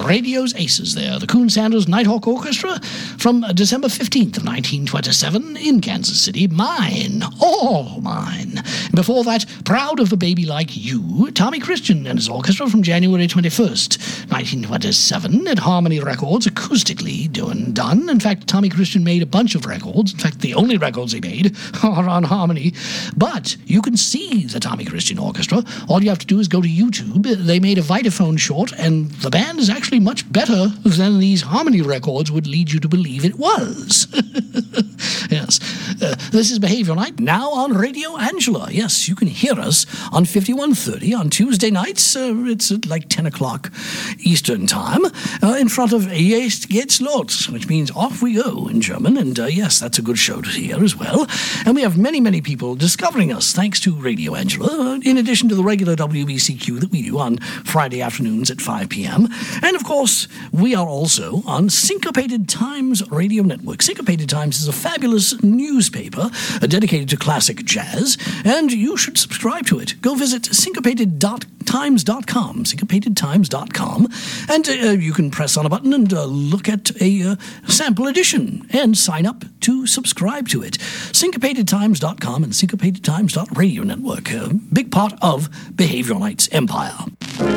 radio's aces there. The Coon Sanders Nighthawk Orchestra from December 15th of 1927 in Kansas City. Mine, all mine. Before that, Proud of a Baby Like You, Tommy Christian and his orchestra from January 21st, 1927 at Harmony Records, acoustically done. In fact, Tommy Christian made a bunch of records. In fact, the only records he made are on Harmony. But you can see the Tommy Christian Orchestra. All you have to do is go to YouTube. They made a Vitaphone short, and the band is actually much better than these Harmony records would lead you to believe it was. Yes. This is Behavior Night, now on Radio Angela. Yes, you can hear us on 5130 on Tuesday nights. It's at like 10 o'clock Eastern Time, in front of Jetzt geht's los, which means off we go in German. And yes, that's a good show to hear as well. And we have many, many people discovering us thanks to Radio Angela, in addition to the regular WBCQ that we do on Friday afternoons at 5 p.m. And of course, we are also on Syncopated Times Radio Network. Syncopated Times is a fabulous newspaper dedicated to classic jazz, and you should subscribe to it. Go visit syncopatedtimes.com, syncopatedtimes.com, and you can press on a button and look at a sample edition and sign up to subscribe to it. Syncopatedtimes.com and syncopatedtimes.radio network, a big part of Behavioral Night's empire.